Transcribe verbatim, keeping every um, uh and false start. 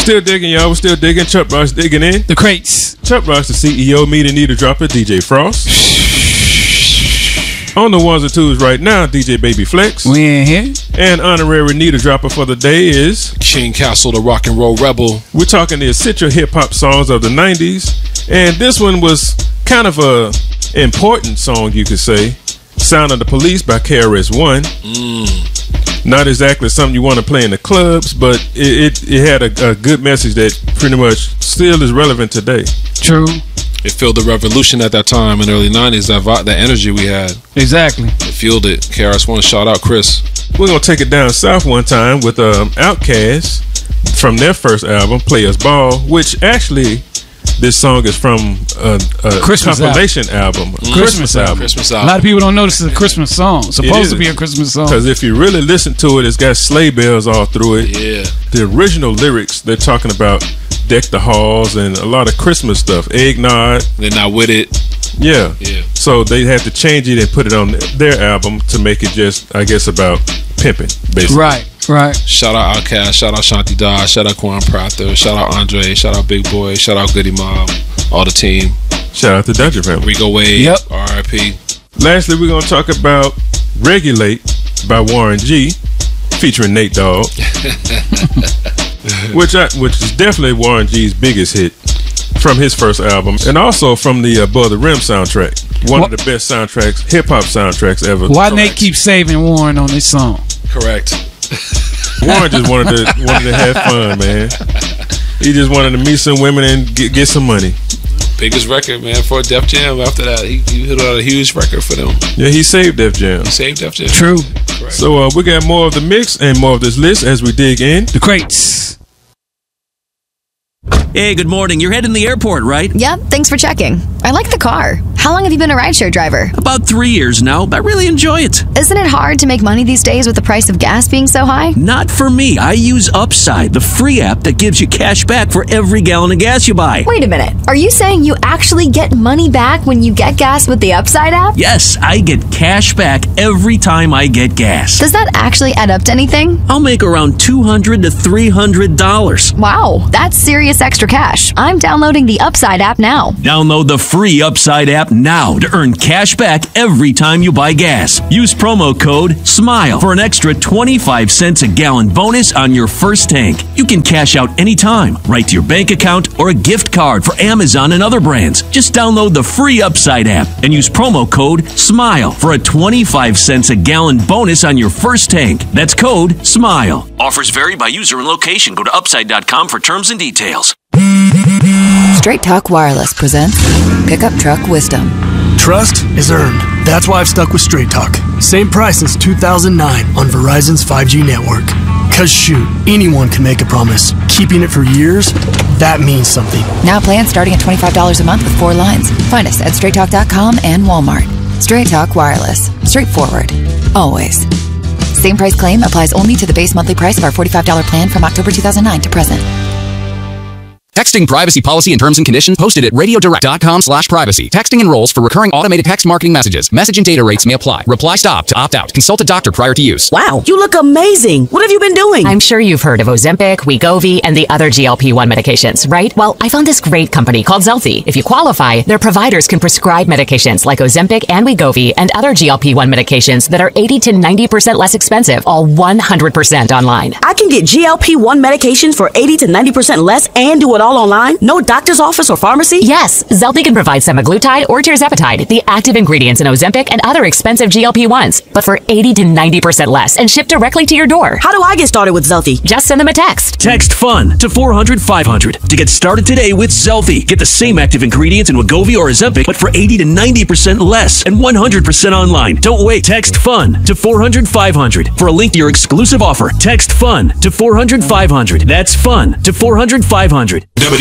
Still digging, y'all. We're still digging. Chuck Rocks digging in. The crates. Chuck Rocks, the C E O, me, the Needle Dropper, D J Frost. On the ones and twos right now, D J Baby Flex. We in here. And honorary Needle Dropper for the day is King Castle, the rock and roll rebel. We're talking the essential hip hop songs of the nineties, and this one was kind of a important song, you could say. Sound of the Police by K R S One. Mm. Not exactly something you want to play in the clubs, but it it, it had a, a good message that pretty much still is relevant today. True. It fueled the revolution at that time in the early nineties. That vi- that energy we had. Exactly. It fueled it. K R S One, shout out Chris. We're gonna take it down south one time with um, Outkast from their first album, Players Ball, which actually this song is from a, a Christmas compilation album, album. Mm. Christmas, Christmas album. Christmas A album. lot of people don't know this is a Christmas song. It's supposed to be a Christmas song. Because if you really listen to it, it's got sleigh bells all through it. Yeah. The original lyrics, they're talking about deck the halls and a lot of Christmas stuff. Eggnog. They're not with it. Yeah. Yeah. So they had to change it and put it on their album to make it just, I guess, about pimping, basically. Right. Right. Shout out Outkast, shout out Shanti Da, shout out Quan Prather, shout out Andre, shout out Big Boy, shout out Goody Mob, all the team. Shout out to Dungeon Family. Rico Wade, Yep. R I P. Lastly, we're going to talk about Regulate by Warren G, featuring Nate Dogg, which I, which is definitely Warren G's biggest hit from his first album, and also from the Above the Rim soundtrack. One What? of the best soundtracks, hip-hop soundtracks ever. Why Correct. Nate keep saving Warren on this song? Correct. Warren just wanted to wanted to have fun, man. He just wanted to meet some women and get, get some money. Biggest record, man, for Def Jam. After that, he, he hit out a huge record for them. Yeah, he saved Def Jam. He saved Def Jam. True. Correct. So uh, we got more of the mix and more of this list as we dig in. The crates. Hey, good morning. You're heading to the airport, right? Yep, thanks for checking. I like the car. How long have you been a rideshare driver? About three years now. I really enjoy it. Isn't it hard to make money these days with the price of gas being so high? Not for me. I use Upside, the free app that gives you cash back for every gallon of gas you buy. Wait a minute. Are you saying you actually get money back when you get gas with the Upside app? Yes, I get cash back every time I get gas. Does that actually add up to anything? I'll make around two hundred to three hundred dollars. Wow, that's serious extra cash. I'm downloading the Upside app now. Download the free Upside app now to earn cash back every time you buy gas. Use promo code SMILE for an extra twenty-five cents a gallon bonus on your first tank. You can cash out anytime, right to your bank account or a gift card for Amazon and other brands. Just download the free Upside app and use promo code SMILE for a twenty-five cents a gallon bonus on your first tank. That's code SMILE. Offers vary by user and location. Go to upside dot com for terms and details. Straight Talk Wireless presents Pickup Truck Wisdom. Trust is earned. That's why I've stuck with Straight Talk. Same price since two thousand nine on Verizon's five G network. Cause shoot, anyone can make a promise. Keeping it for years, that means something. Now plans starting at twenty-five dollars a month with four lines. Find us at straight talk dot com and Walmart. Straight Talk Wireless. Straightforward. Always. Same price claim applies only to the base monthly price of our forty-five dollars plan from October two thousand nine to present. Texting privacy policy and terms and conditions posted at radiodirect.com slash privacy. Texting enrolls for recurring automated text marketing messages. Message and data rates may apply. Reply stop to opt out. Consult a doctor prior to use. Wow, you look amazing. What have you been doing? I'm sure you've heard of Ozempic, Wegovy, and the other G L P one medications, right? Well, I found this great company called Zelfie. If you qualify, their providers can prescribe medications like Ozempic and Wegovy and other G L P one medications that are eighty to ninety percent less expensive, all one hundred percent online. I can get G L P one medications for eighty to ninety percent less and do it all online? No doctor's office or pharmacy? Yes, Zelfie can provide semaglutide or tirzepatide, the active ingredients in Ozempic and other expensive G L P ones, but for eighty to ninety percent less and shipped directly to your door. How do I get started with Zelfie? Just send them a text. Text FUN to four hundred five hundred to get started today with Zelfie. Get the same active ingredients in Wegovy or Ozempic, but for eighty to ninety percent less and one hundred percent online. Don't wait. Text FUN to four hundred five hundred for a link to your exclusive offer. Text FUN to four hundred five hundred. That's FUN to four hundred five hundred.